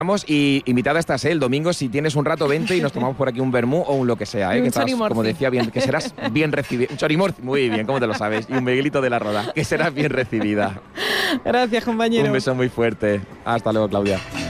Y invitada estás, el domingo, si tienes un rato, vente y nos tomamos por aquí un vermú o un lo que sea, Y un que estás, chorimorci. como decía bien, que serás bien recibida. Un chorimorci, muy bien, ¿cómo te lo sabes? Y un Miguelito de la Roda, que serás bien recibida. Gracias, compañero. Un beso muy fuerte. Hasta luego, Claudia.